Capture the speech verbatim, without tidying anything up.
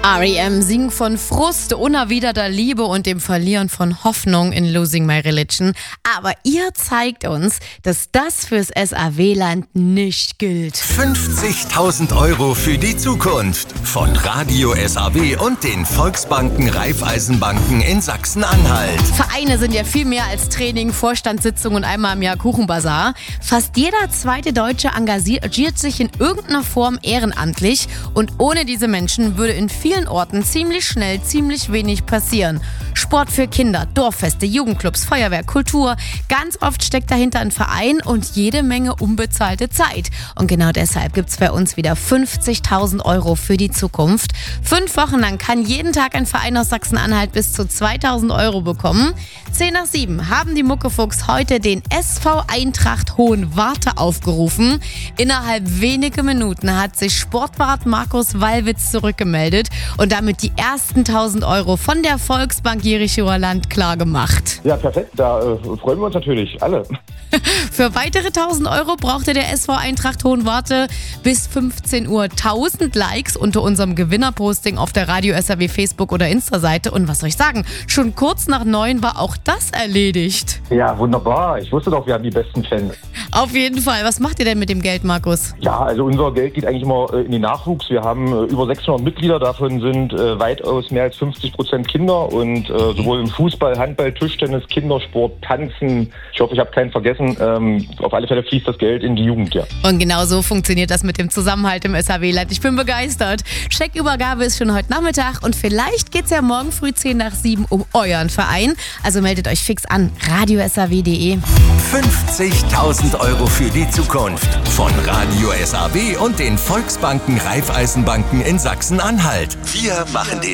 R E M singt von Frust, unerwiderter Liebe und dem Verlieren von Hoffnung in Losing My Religion. Aber ihr zeigt uns, dass das fürs S A W-Land nicht gilt. fünfzigtausend Euro für die Zukunft von Radio S A W und den Volksbanken Raiffeisenbanken in Sachsen-Anhalt. Vereine sind ja viel mehr als Training, Vorstandssitzung und einmal im Jahr Kuchenbazar. Fast jeder zweite Deutsche engagiert sich in irgendeiner Form ehrenamtlich und ohne diese Menschen würde in vielen Orten ziemlich schnell ziemlich wenig passieren. Sport für Kinder, Dorffeste, Jugendclubs, Feuerwehr, Kultur. Ganz oft steckt dahinter ein Verein und jede Menge unbezahlte Zeit. Und genau deshalb gibt es bei uns wieder fünfzigtausend Euro für die Zukunft. Fünf Wochen lang kann jeden Tag ein Verein aus Sachsen-Anhalt bis zu zweitausend Euro bekommen. Zehn nach sieben haben die Muckefuchs heute den S V Eintracht Hohenwarte aufgerufen. Innerhalb weniger Minuten hat sich Sportwart Markus Wallwitz zurückgemeldet und damit die ersten tausend Euro von der Volksbank Jerichower Land klar gemacht. Ja, perfekt. Da äh, freuen wir uns natürlich alle. Für weitere tausend Euro brauchte der S V Eintracht Hohenwarte bis fünfzehn Uhr tausend Likes unter unserem Gewinnerposting auf der Radio S A W Facebook- oder Insta-Seite. Und was soll ich sagen, schon kurz nach neun war auch das erledigt. Ja, wunderbar. Ich wusste doch, wir haben die besten Fans. Auf jeden Fall. Was macht ihr denn mit dem Geld, Markus? Ja, also unser Geld geht eigentlich immer äh, in den Nachwuchs. Wir haben äh, über sechshundert Mitglieder, davon sind äh, weitaus mehr als fünfzig Prozent Kinder. Und äh, sowohl im Fußball, Handball, Tischtennis, Kindersport, Tanzen, ich hoffe, ich habe keinen vergessen, ähm, auf alle Fälle fließt das Geld in die Jugend, ja. Und genau so funktioniert das mit dem Zusammenhalt im S A W-Land. Ich bin begeistert. Scheckübergabe ist schon heute Nachmittag und vielleicht geht es ja morgen früh zehn nach sieben um euren Verein. Also meldet euch fix an, radio s a w punkt d e. fünfzigtausend Euro für die Zukunft von Radio S A W und den Volksbanken Raiffeisenbanken in Sachsen-Anhalt. Wir machen den